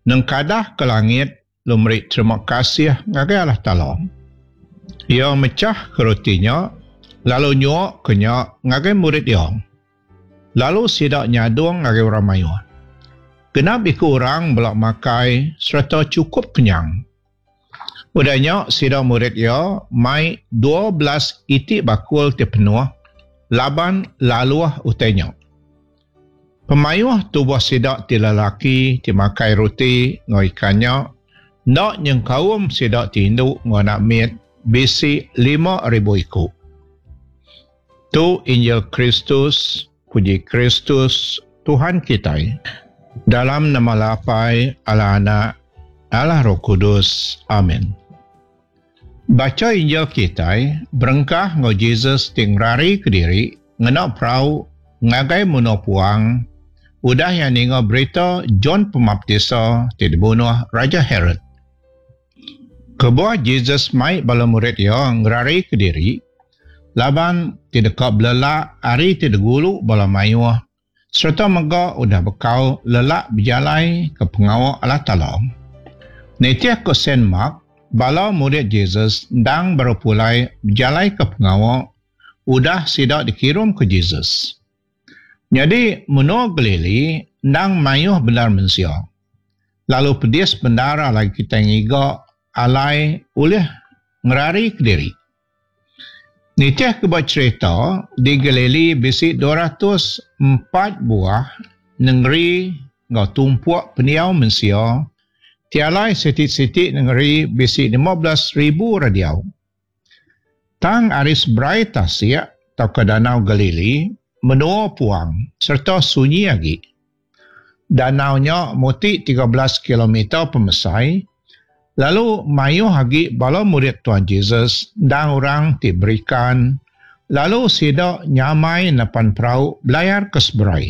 Nengkadah ke langit, lumrik terima kasih ngagai Allah Ta'ala. Ia mecah ke rotinya, lalu nyuak kenyak ngagai murid ia. Lalu sidak nyadung ngagai orang mayu. Genap ikut orang belak makai serta cukup kenyang. Udahnya sidak murid ia mai 12 itik bakul te penuh, laban laluah utainya. Pemayuh tubuh sidak ti lelaki ti makai roti ngoi ikannya, nak nyengkawum sidak ti induk ngoi nak mit bisi 5,000 ikut. Tu Injil Kristus, puji Kristus, Tuhan kita. Dalam nama Lapai, Allah Anak, Allah Roh Kudus. Amin. Baca Injil kita, berengkah ngau Jesus tingrari ke diri, ngenak perahu, ngagai muno puang, udah yang ningo berita John Pembaptisa tidak dibunuh Raja Herod. Kebuah Jesus mai bala murid ia ngerari ke diri, laban tidak kau belelak hari tidak gulu bala mayuah, serta mega udah bekau lelak berjalai ke pengawal Allah Ta'ala. Netiah ke Saint Mark, bala murid Jesus dang berpulai berjalai ke pengawal, udah sidak dikirim ke Jesus. Jadi menurut Galili, dang mayuh benar mensia. Lalu pedis bendara lagi kita ngiga alai oleh ngerari ke diri. Nitiah kebat cerita di Galili bisi 204 buah negeri ngau tumpuak peniau mensia, tialai sitik-sitik negeri bisi 15,000 radiau. Tang aris berai tasik atau ke danau Galili, menua puang serta sunyi lagi. Danaunya muti 13 km pemesai, lalu mayuh lagi bala murid Tuhan Yesus dan orang diberikan, lalu sidak nyamai napan perahu belayar ke seberai.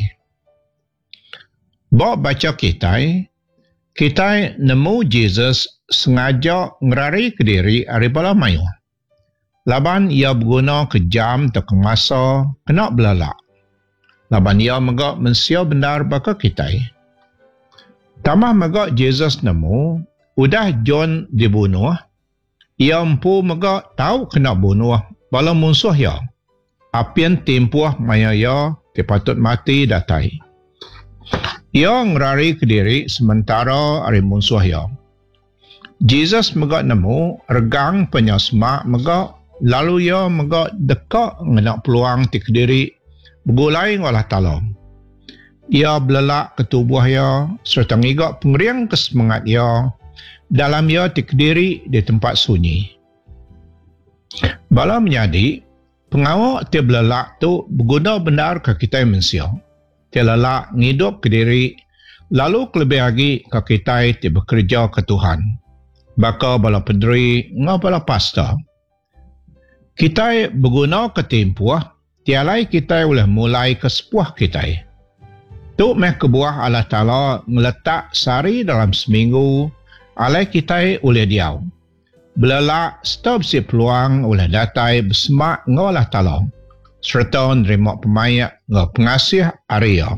Baca kita nemu Jesus sengaja ngerari ke diri dari bala mayuh. Laban ia berguna ke jam atau ke masa kena belalak. Laban ia megak mensia benar baka kita. Tamah megak Jesus nemu, udah John dibunuh, ia empu megak tahu kena bunuh bala musuh ia. Apian tempuh maya ia patut mati datai. Ia ngerari ke diri sementara hari musuh ia. Jesus megak nemu, regang penyasmak megak, lalu ia megak dekat ngenak peluang ti ke diri, bergulai ngolah talong. Ia belelak ke tubuh ia, serta ngigak pengeriang ke semangat ia, dalam ia ti ke diri di tempat sunyi. Bala menyadi, pengawak ti belelak tu berguna benar ke kita manusia. Ti lelak ngidup ke diri, lalu kelebih lagi ke kita ti bekerja ke Tuhan. Baka bala pederi, ngau bala pasta. Kita berguna ke tempuh, tialai kita boleh mulai ke sepuah kita. Tu meh kebuah Allah Ta'ala ngeletak sehari dalam seminggu, alai kita oleh diau. Belelak stop si peluang oleh datai bersemak ngau Allah Ta'ala, serta nerima pemayak ngau pengasih Arya.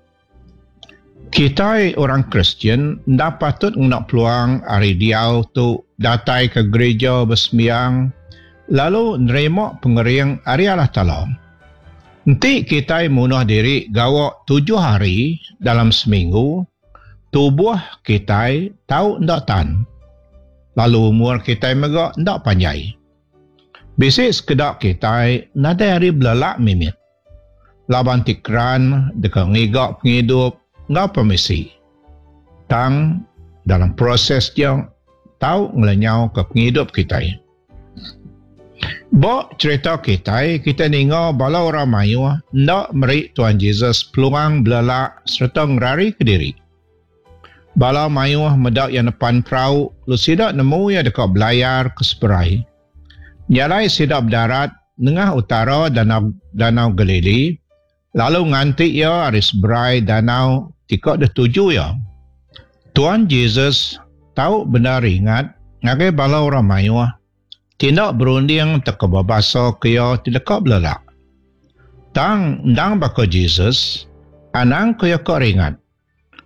Kita orang Kristian ndak patut nak peluang hari diau tu datai ke gereja bersembiang, lalu nerima pengering hari Allah Ta'ala. Nanti kita munah diri gawak 7 hari dalam seminggu, tubuh kita tahu ndak tan. Lalu umur kita megak ndak panjai. Bisik sekedar kita nada hari belalak mimit. Laban tikran dekat ngigak penghidup ngau permisi. Tang dalam proses yang tahu ngelenyau ke penghidup kita. Bok cerita kita ningo bala orang mayu ndak meri Tuhan Yesus peluang belalak serta ngerari ke diri. Bala mayu medak yang depan perahu, lu sidak nemu ya dekat belayar ke seberai. Nyalai sidak berdarat tengah utara danau Galili, lalu nganti ia hari seberai danau tikak dah tuju ya. Tuhan Yesus tahu benar ingat ngagai bala orang mayu tindak berunding terkebabasa kaya tidak belalak. Tang baka Jesus, anang kaya kau ringat.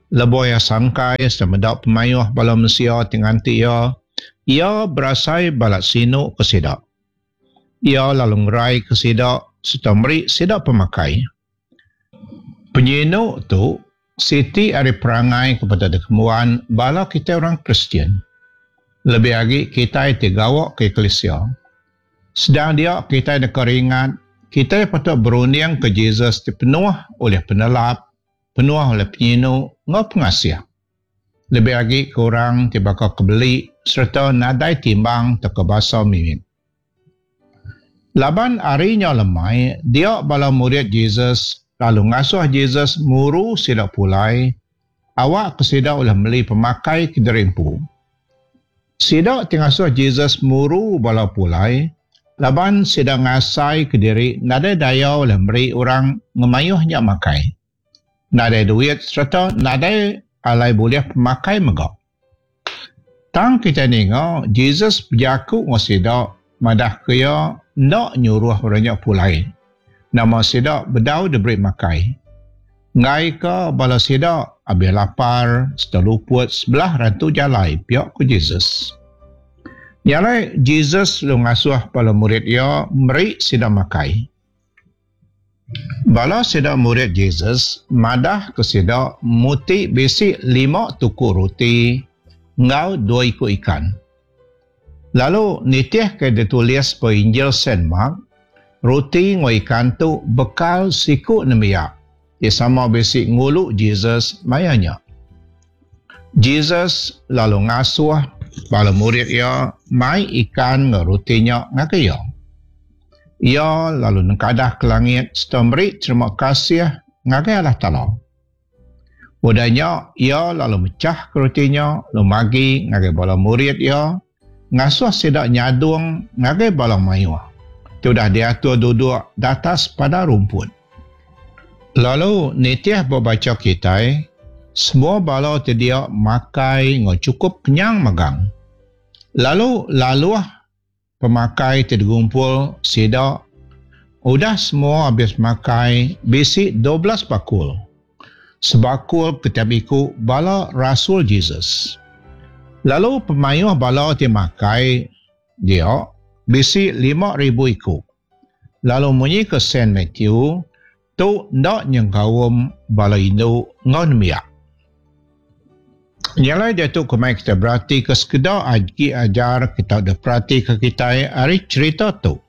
Leboy sangkai semedak pemayuh bala Mesia tinganti ia berasai balat sino kesedak. Ia lalu ngerai kesedak serta meri sedak pemakai. Penyino tu Siti ada perangai kepada kemuan bala kita orang Kristian. Lebih lagi kita digawak ke Eklesia. Sedang dia kita ada keringat, kita patut berunding ke Jesus dipenuh oleh penelap, penuh oleh penyino, ngau pengasih. Lebih lagi korang tibakau kebeli serta nadai timbang tak kebasa mimin. Laban harinya lemai, dia bala murid Jesus lalu ngasuh Jesus muru sidak pulai, awak kesidak oleh meli pemakai kederimpu. Sidak tingasuh Jesus muru bala pulai, laban sidak ngasai ke diri nada daya oleh meri orang ngemayuhnya makai. Nada duit serta nada alai boleh pemakai megak. Tang kita nengok, Jesus berjaku ngasidak madah kaya nak nyuruh orangnya pulai. Nama sidak bedau diberi makai. Ngai ke bala sidak habis lapar, seteluput sebelah rantu jalai pihak ku Jesus. Nyalai Jesus lu ngasuh bala murid ia meri sidak makai. Bala sidak murid Jesus madah ke sidak muti besi 5 tuku roti, ngau 2 ikut ikan. Lalu nitih ke ditulis pe Injil Saint Mark, roti ngoi ikan tu bekal siku nemiak. Dia sama besi ngulu Jesus mayanya. Jesus lalu ngasuh bala murid ia mai ikan nge rotinya ngakaya. Ia lalu nengkadah ke langit serta beri terima kasih ngakaya Allah Ta'ala. Udahnya ia lalu mecah ke rotinya, lalu magi ngakaya bala murid ia, ngasuh sidak nyadung ngakaya bala mayuah. Sudah diatur duduk di atas pada rumput. Lalu nitih berbaca kita, semua bala dia makai ngau cukup kenyang magang. Lalu pemakai tergumpul sidak, udah semua habis makai besi 12 bakul. Sebakul ketiap ikut bala Rasul Jesus. Lalu pemayuh bala makai dia besi 5,000 ikut. Lalu munyi ke Saint Matthew, tu ndak nyengkawum bala induk ngon miak. Nyalai dia tu kemai kita berarti ke sekedar aji ajar kita ada perhati ke kita hari cerita tu.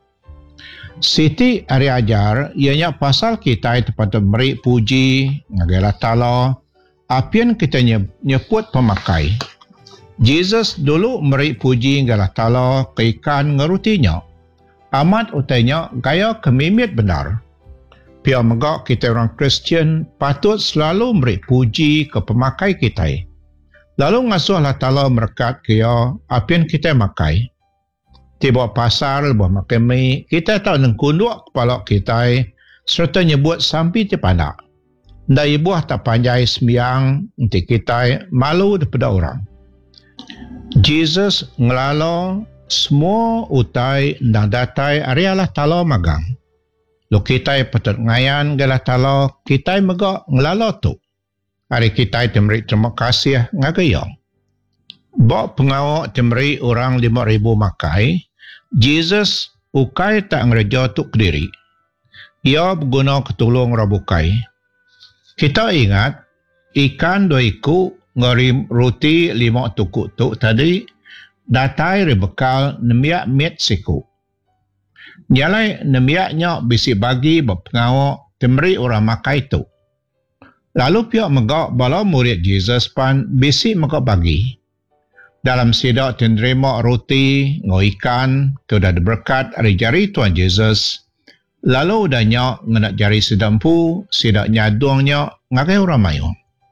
Siti hari ajar ianya pasal kita patut beri puji ngagalah Ta'ala apian kita nyebut pemakai. Jesus dulu beri puji ngagalah Ta'ala ke ikan ngerutinya. Amat utainya gaya kemimit benar. Pihak megak kita orang Kristian patut selalu beri puji ke pemakai kita. Lalu ngasuh Allah Ta'ala merekat kaya apian kita makai. Tiba pasar buah makan mi, kita tak nengkunduk kepala kita serta nyebut sampai terpanak. Nda ibuah tak panjai sembiang nanti kita malu daripada orang. Jesus ngelalo semua utai dan datai ari Allah Ta'ala magang. Lo kita patut ngayan Allah Ta'ala kita megak ngelalo tu. Hari kita temeri terima kasih ngagayong. Bok pengawak temeri orang 5,000 makai, Jesus ukai tak ngereja tu kediri. Ia berguna ketulung rabukai. Kita ingat, ikan 2 ikut ngerim roti 5 tukuk tu tadi, datai rebekal nemiak met siku. Nyalai nemiaknya bisi bagi berpengawak temeri orang makai tu. Lalu pihak megak bala murid Jesus pan bisi megak bagi. Dalam sidak menerima roti, ngau ikan, sudah berkat hari jari Tuhan Jesus. Lalu udahnya ngenak jari sedampu, sidak nyadungnya ngakai orang mayu.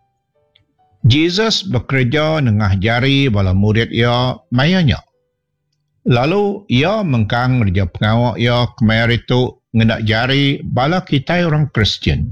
Jesus bekerja nengah jari bala murid ia mayanya. Lalu ia mengkang kerja pengawak ia kemari itu ngenak jari bala kita orang Kristian.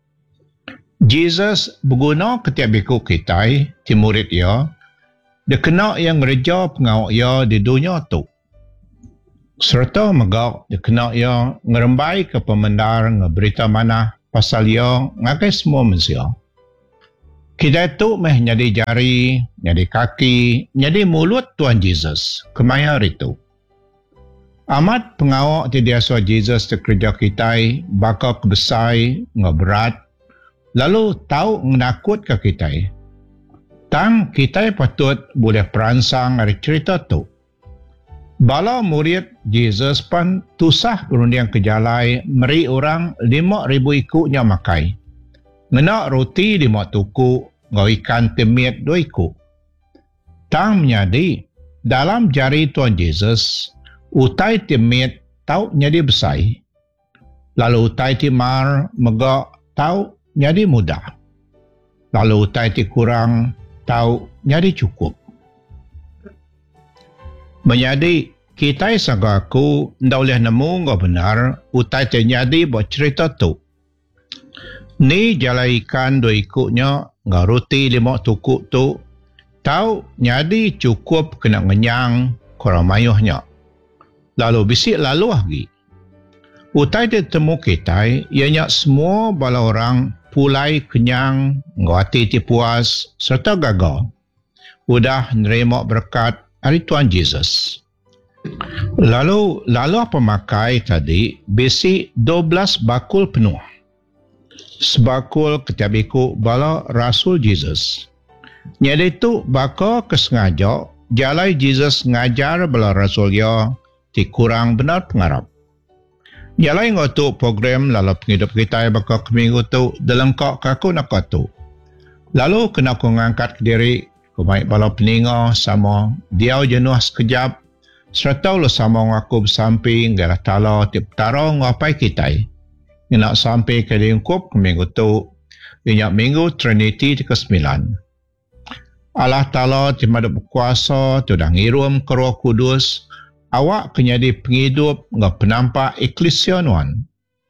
Jesus berguna ketiap biku kita, di murid ia, dia kena yang ngerja pengawak ia di dunia tu. Serta megak dia kena ia ngerembai ke pemendar ngeberita mana pasal ia ngakai semua manusia. Kita tu meh jadi jari, jadi kaki, jadi mulut Tuhan Yesus. Kemaya itu. Amat pengawak ti biasa Yesus te kerja kita, baka kebesai, ngeberat, lalu tahu menakut ke kita. Tang kita patut boleh peransang dari cerita tu. Bala murid Yesus pun tusah berundiang ke jalai, meri orang 5,000 ikutnya makai. Ngena roti 5 tuku, ngau ikan temit 2 ikut. Tang menyadi, dalam jari Tuhan Yesus, utai temit tau nyadi besai. Lalu utai timar megak tau nyadi mudah. Lalu utai ti kurang tau nyadi cukup. Menyadi kita sanggaku ndak boleh nemu ngau benar utai ti nyadi buat cerita tu. Ni jalai ikan 2 ikutnya ngau roti 5 tukuk tu tau nyadi cukup kena ngenyang kurang mayuhnya. Lalu bisik lalu lagi. Utai ditemu kita, ianya semua bala orang pulai kenyang, ngawati ti puas, serta gagal. Udah nerima berkat dari Tuhan Yesus. Lalu apa makai tadi, bisik 12 bakul penuh. Sebakul ketiabiku bala Rasul Yesus. Nyada itu baka kesengaja, jalai Yesus ngajar bala Rasul ya, ti kurang benar pengarap. Jalai ngotu program lalu penghidup kita baka keminggu tu dalam kak kaku nak tu. Lalu kena aku ngangkat ke diri, kumaik bala peninga sama dia jenuh sekejap, serta lo sama ngaku bersamping galah tala tip taro ngapai kita. Nak sampai ke lingkup keminggu tu, inyak minggu Trinity ke-9. Allah Ta'ala timada berkuasa tu dah ngirum ke Roh Kudus, awak kenyadi penghidup ngah penampak eklesia nuan.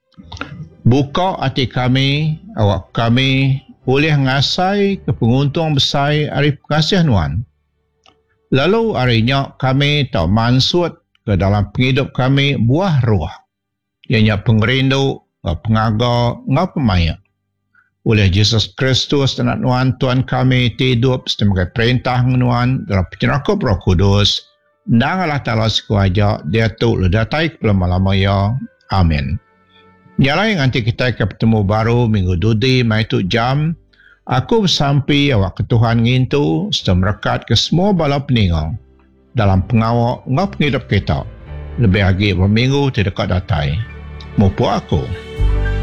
Buka hati kami, awak kami boleh ngasai ke penguntung besar hari pengasih nuan. Lalu harinya kami tak mansut ke dalam penghidup kami buah roh. Ianya pengerindu, ngah pengaga, ngah pemaya. Oleh Yesus Kristus dan nuan Tuhan kami hidup sebagai perintah nuan dalam penyerakup Roh Kudus. Dan Allah Ta'ala sekuaja, dia tu ledatai ke lama-lama ya. Amin. Yalah yang nanti kita bertemu baru minggu dudi, maitu jam. Aku bersampai awak ke Tuhan ngintu, serta merekat ke semua bala peninga dalam pengawak ngap penghidup kita. Lebih lagi berminggu tidak datai. Mupu aku.